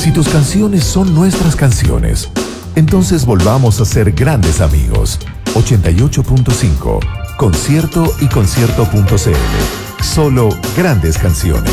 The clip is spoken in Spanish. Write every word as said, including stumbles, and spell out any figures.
Si tus canciones son nuestras canciones, entonces volvamos a ser grandes amigos. ochenta y ocho punto cinco, concierto y concierto punto c l. Solo grandes canciones.